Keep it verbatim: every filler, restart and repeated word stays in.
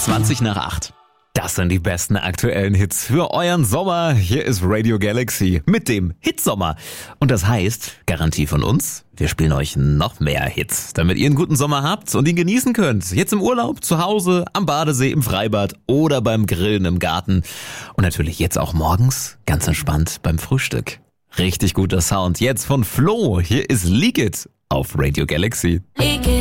zwanzig nach acht. Das sind die besten aktuellen Hits für euren Sommer. Hier ist Radio Galaxy mit dem Hitsommer. Und das heißt, Garantie von uns, wir spielen euch noch mehr Hits, damit ihr einen guten Sommer habt und ihn genießen könnt. Jetzt im Urlaub, zu Hause, am Badesee, im Freibad oder beim Grillen im Garten. Und natürlich jetzt auch morgens, ganz entspannt beim Frühstück. Richtig guter Sound. Jetzt von Flo. Hier ist Leak It auf Radio Galaxy. Leak It.